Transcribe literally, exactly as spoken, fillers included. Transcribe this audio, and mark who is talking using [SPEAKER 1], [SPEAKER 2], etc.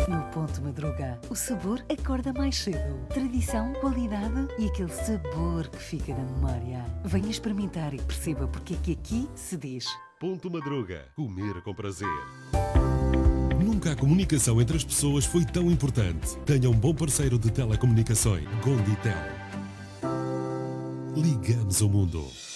[SPEAKER 1] No Ponto Madruga, o sabor acorda mais cedo. Tradição, qualidade e aquele sabor que fica na memória. Venha experimentar e perceba porque é que aqui se diz
[SPEAKER 2] Ponto Madruga. Comer com prazer. Nunca a comunicação entre as pessoas foi tão importante. Tenha um bom parceiro de telecomunicações. Gonditel. Ligamos o mundo.